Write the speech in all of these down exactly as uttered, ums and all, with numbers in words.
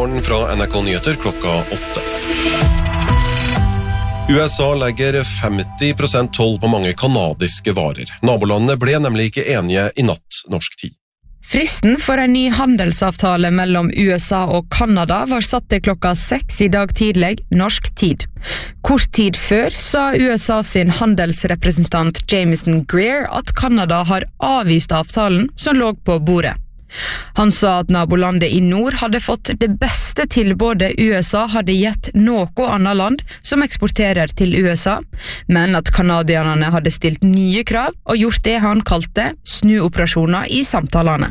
Nyhetsmorgen fra N R K Nyheter klokka åtte. U S A legger femti prosent toll på mange kanadiske varer. Nabolandene ble nemlig ikke enige i natt norsk tid. Fristen for en ny handelsavtale mellom U S A og Kanada var satt til klokka seks i dag tidlig, norsk tid. Kort tid før sa U S A sin handelsrepresentant Jameson Greer at Kanada har avvist avtalen som lå på bordet. Han sa at nabolandet i nord hadde fått det beste tilbudet U S A hadde gitt noe annet land som eksporterer til U S A, men at kanadierne hadde stilt nye krav og gjort det han kalte snuoperasjoner i samtalene.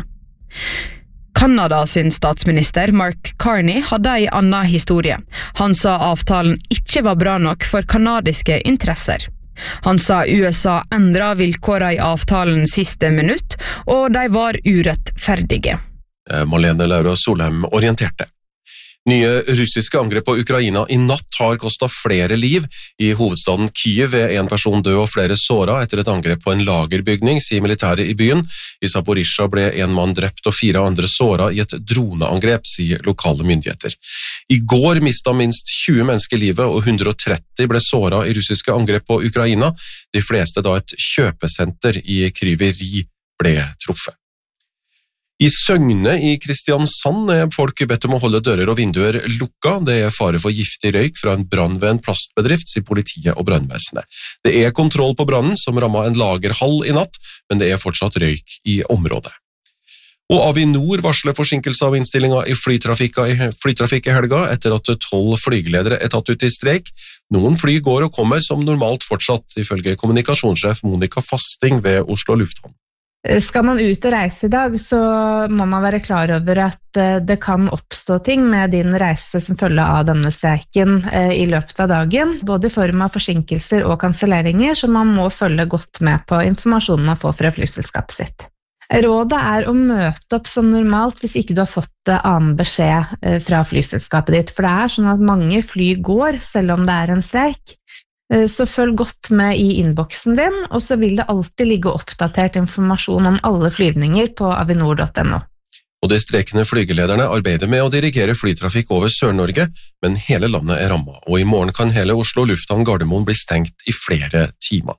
Kanada sin statsminister Mark Carney hadde en annen historie. Han sa avtalen ikke var bra nok for kanadiske interesser. Han sa U S A endret vilkårene i avtalen siste minutt, og de var urettferdige. Marlene Laura Solheim orienterte. Nye russiske angrep på Ukraina i natt har kostet flere liv. I hovedstaden Kyiv er en person død og flere såret etter et angrep på en lagerbygning, sier militæret i byen. I Zaporizjzja ble en mann drept og fire andre såret i et droneangrep, sier lokale myndigheter. I går mistet minst tjue mennesker livet og hundre og tretti ble såret i russiske angrep på Ukraina. De fleste da et kjøpesenter i Kryveri ble truffet. I Søgne i Kristiansand er folk bedt om å holde dører og vinduer lukka. Det er fare for giftig røyk fra en brann ved en plastbedrift, sier politiet og brannvesenet. Det er kontroll på brannen som rammet en lagerhall i natt, men det er fortsatt røyk i området. Og Avinor varsler forsinkelse av innstillinger i flytrafikk i helga etter at tolv flygeledere er tatt ut i streik. Noen fly går og kommer som normalt fortsatt, ifølge kommunikasjonssjef Monica Fasting ved Oslo Lufthavn. Skal man ut og reise i dag, så må man være klar over at det kan oppstå ting med din reise som følge av denne streiken i løpet av dagen, både i form av forsinkelser og kanselleringer, så man må følge godt med på informasjonen man får fra flyselskapet sitt. Rådet er å møte opp som normalt hvis ikke du har fått annen beskjed fra flyselskapet ditt, for det er sånn at mange fly går selv om det er en streik. Så følg godt med i innboksen din, og så vil det alltid ligge oppdatert informasjon om alle flyvninger på avinor punktum no. Og de strekende flygelederne arbeider med å dirigere flytrafikk over Sør-Norge, men hele landet er rammet, og i morgen kan hele Oslo Lufthavn Gardermoen bli stengt i flere timer.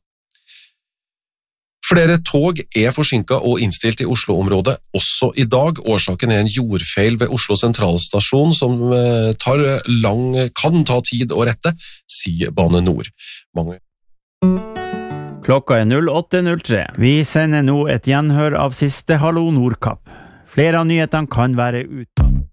Flere tog er forsinket og innstilt i Oslo-området også i dag. Årsaken er en jordfeil ved Oslo sentralstasjon som tar lang, kan ta tid å rette, sier Bane Nor. Mange... Klokka er null åtte null tre. Vi sender nå et gjenhør av siste Hallo Nordkapp. Flere av nyhetene kan være ute.